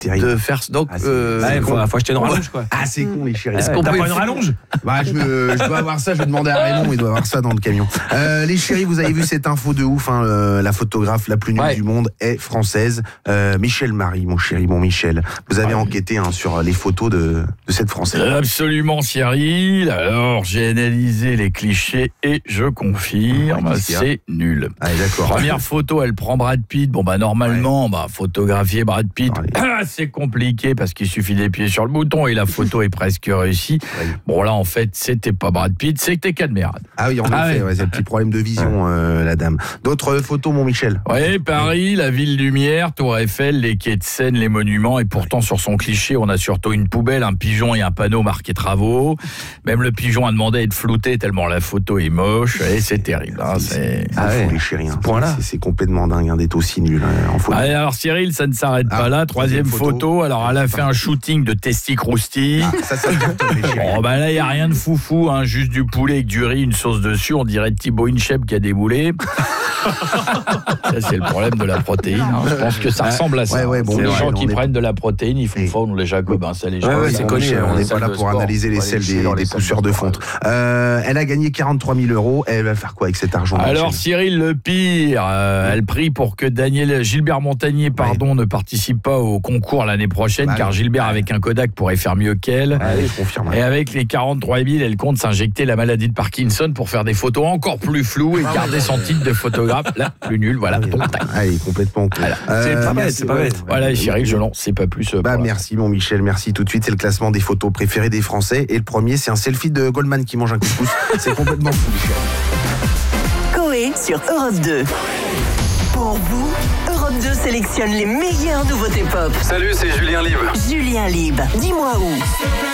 de faire donc faut acheter une rallonge quoi. Ah c'est con les chéris. Est-ce qu'on peut pas une rallonge? Je dois avoir ça, je vais demander à Raymond, il doit avoir ça dans le camion. Les chéris, vous avez vu cette info de ouf, la photographe la plus nulle du monde est française, Michel Marie, mon chéri, mon Michel. Vous avez enquêté sur les photos de cette française. Absolument Cyril, alors j'ai analysé les clichés et je confirme, c'est nul. D'accord. Première photo, elle prend Brad Pitt, normalement, photographier Brad Pitt, c'est compliqué parce qu'il suffit d'appuyer sur le bouton et la photo est presque réussie. Bon là en fait c'était pas Brad Pitt, c'était Cadmerade. Ah oui, en effet, c'est un petit problème de vision la dame. D'autres photos mon Michel? Oui, Paris, la ville lumière, Tour Eiffel, les quais de Seine, les monuments et pourtant sur son cliché on a surtout une poubelle, un pigeon et un panneau marqué travaux. Même le pigeon a demandé à être flouté tellement la photo est moche et c'est terrible. C'est les chéris. C'est complètement dingue d'être aussi nul en photo. Alors Cyril, ça ne s'arrête pas là. Troisième photo. Alors elle a fait un shooting de testicrousti. Là il y a rien de foufou, juste du poulet avec du riz, une sauce dessus. On dirait Thibaut Inchep qui a déboulé. Ça c'est le problème de la protéine. Je pense que ça ressemble à ça. C'est les gens qui prennent de la protéine, ils font fondre les jacobins. Ça les gens. C'est connu. On n'est pas là pour analyser les selles des pousseurs de fonte. Elle a gagné 43 000 €. Elle va faire quoi avec cet argent? Alors Cyril, le pire, elle prie pour que Gilbert Montagnier ne participe pas au concours l'année prochaine, car Gilbert avec un Kodak pourrait faire mieux qu'elle. Je confirme. Et avec les 43 000, elle compte s'injecter la maladie de Parkinson pour faire des photos encore plus floues et garder son titre de photographe la plus nulle. Voilà. Complètement con. C'est pas bête. Voilà, Cyril, je lance, c'est pas plus. Merci mon Michel, merci. Tout de suite, c'est le classement des photos préférées des Français. Et le premier, c'est un selfie de Goldman qui mange un couscous. C'est complètement fou, Michel. Coé sur Europe 2. Pour vous, Europe 2 sélectionne les meilleures nouveautés pop. Salut, c'est Julien Libre. Julien Libre, dis-moi où.